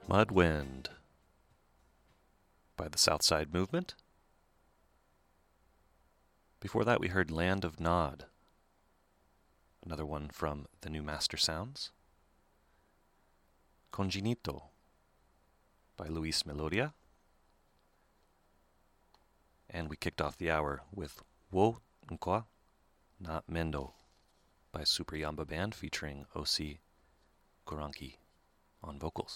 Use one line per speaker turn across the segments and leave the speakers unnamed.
Mud Wind by the Southside Movement. Before that, we heard Land of Nod, another one from the new Master Sounds. Conginito by Luis Melodia. And we kicked off the hour with Wo Nkwa Na Mendo by Super Yamba Band featuring O.C. Goranki on vocals.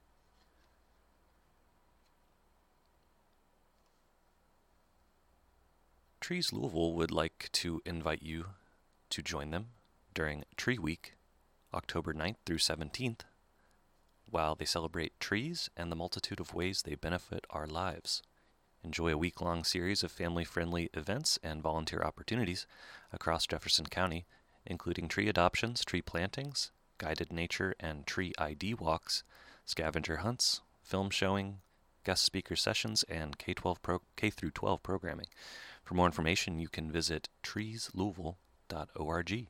Trees Louisville would like to invite you to join them during Tree Week, October 9th through 17th, while they celebrate trees and the multitude of ways they benefit our lives. Enjoy a week-long series of family-friendly events and volunteer opportunities across Jefferson County, including tree adoptions, tree plantings, guided nature and tree ID walks, scavenger hunts, film showing, guest speaker sessions, and K-12 programming. For more information, you can visit treeslouisville.org.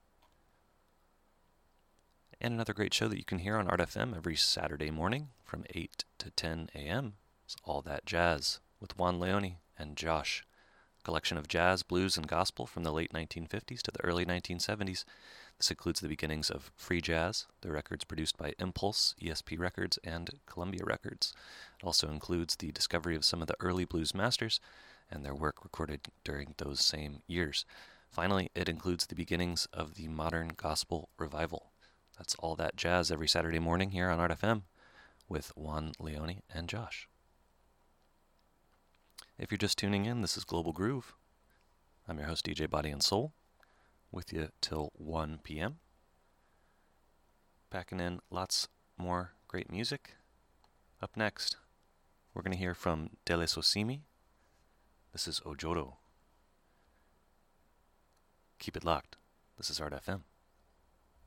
And another great show that you can hear on Art FM every Saturday morning from 8 to 10 a.m. is All That Jazz with Juan Leone and Josh. A collection of jazz, blues, and gospel from the late 1950s to the early 1970s. This includes the beginnings of free jazz, the records produced by Impulse, ESP Records, and Columbia Records. It also includes the discovery of some of the early blues masters and their work recorded during those same years. Finally, it includes the beginnings of the modern gospel revival. That's All That Jazz every Saturday morning here on Art FM with Juan Leone and Josh. If you're just tuning in, this is Global Groove. I'm your host, DJ Body and Soul, with you till 1 p.m. Packing in lots more great music. Up next, we're going to hear from Dele Sosimi. This is Ojoro. Keep it locked. This is Art FM.